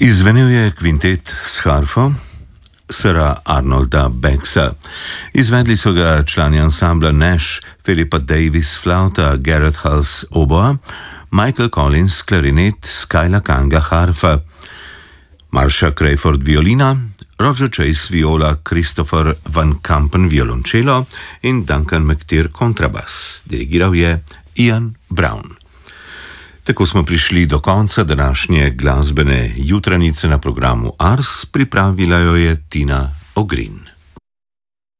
Izzvenel je kvintet s harfo Sira Arnolda Baxa. Izvedli so ga člani ansambla Nash, Philippa Davis flauta, Garrett Hulse oboa, Michael Collins klarinet, Skyla Kanga harfa, Marsha Crayford violina, Roger Chase viola, Christopher Van Kampen violončelo in Duncan McTeer kontrabas. Dirigiral je Ian Brown. Tako smo prišli do konca današnje glasbene jutranice na programu Ars, pripravila jo je Tina Ogrin.